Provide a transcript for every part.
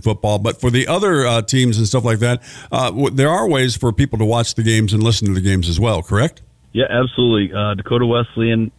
football, but for the other teams and stuff like that, there are ways for people to watch the games and listen to the games as well, correct? Yeah, absolutely. Dakota Wesleyan,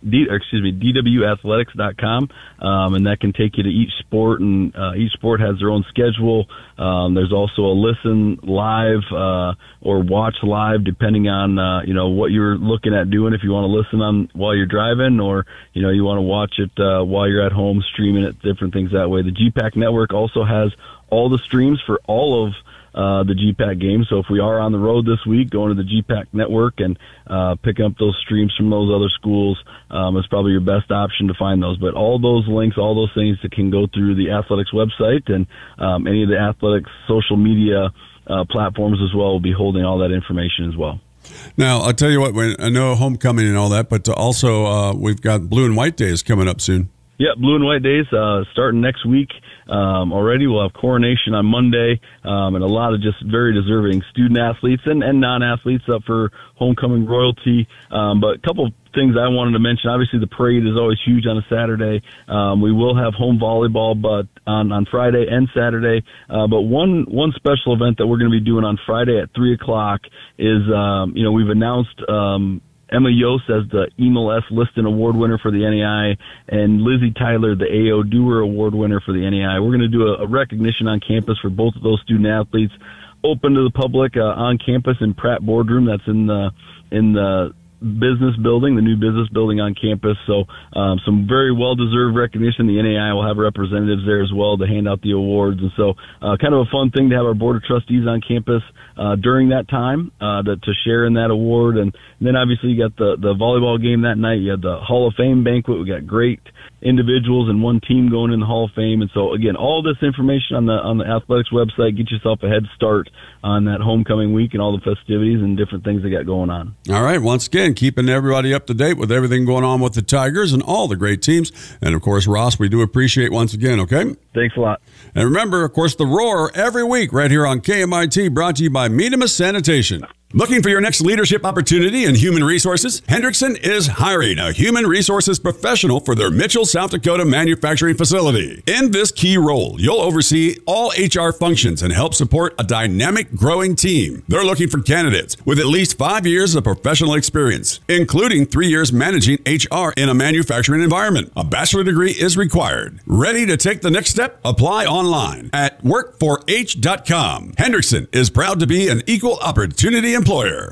DWAthletics.com, and that can take you to each sport, and each sport has their own schedule. There's also a listen live or watch live, depending on what you're looking at doing. If you want to listen on while you're driving, or you want to watch it while you're at home, streaming it, different things that way. The GPAC network also has all the streams for all of the GPAC games. So if we are on the road this week, going to the GPAC network and picking up those streams from those other schools is probably your best option to find those. But all those links, all those things that can go through the Athletics website, and any of the Athletics social media platforms as well will be holding all that information as well. Now, I'll tell you what, I know homecoming and all that, but also we've got Blue and White Days coming up soon. Yeah, Blue and White Days starting next week. Already we'll have coronation on Monday, and a lot of just very deserving student athletes and non-athletes up for homecoming royalty. But a couple things I wanted to mention. Obviously, the parade is always huge on a Saturday. We will have home volleyball, but on Friday and Saturday. But one special event that we're going to be doing on Friday at 3:00 is we've announced Emma Yost as the Emil S. Liston Award winner for the NAI, and Lizzie Tyler, the A.O. Dewar Award winner for the NAI. We're going to do a recognition on campus for both of those student athletes, open to the public on campus in Pratt Boardroom. That's in the business building, the new business building on campus. So some very well-deserved recognition. The NAI will have representatives there as well to hand out the awards. And so kind of a fun thing to have our Board of Trustees on campus during that time to share in that award. And then obviously you got the volleyball game that night. You had the Hall of Fame banquet. We got great individuals and one team going in the Hall of Fame. And so again, all this information on the athletics website. Get yourself a head start on that homecoming week and all the festivities and different things they got going on. All right. Once again, keeping everybody up to date with everything going on with the Tigers and all the great teams. And of course, Ross, we do appreciate once again. Okay. Thanks a lot. And remember, of course, the Roar every week right here on KMIT, brought to you by Minimus Sanitation. Looking for your next leadership opportunity in human resources? Hendrickson is hiring a human resources professional for their Mitchell, South Dakota manufacturing facility. In this key role, you'll oversee all HR functions and help support a dynamic, growing team. They're looking for candidates with at least 5 years of professional experience, including 3 years managing HR in a manufacturing environment. A bachelor degree is required. Ready to take the next step? Apply online at work4h.com. Hendrickson is proud to be an equal opportunity employer.